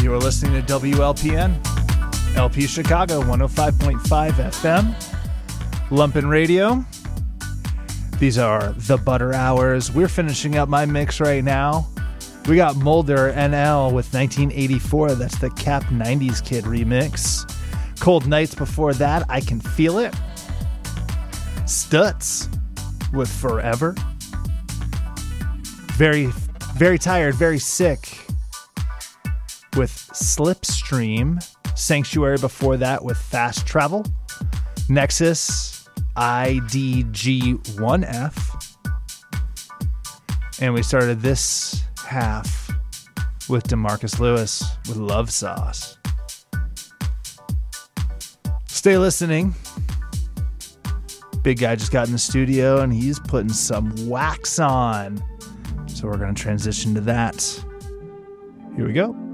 You are listening to WLPN, LP Chicago, 105.5 FM, Lumpen Radio. These are the Butter Hours. We're finishing up my mix right now. We got Mulder NL with 1984. That's the Cap 90s Kid remix. Cold Nights before that, I Can Feel It. Stutz with Forever. Very, very tired, very sick with Slipstream. Sanctuary before that with Fast Travel. Nexus, IDG1F. And we started this half with DeMarcus Lewis with Love Sauce. Stay listening. Big guy just got in the studio and he's putting some wax on. So we're going to transition to that. Here we go.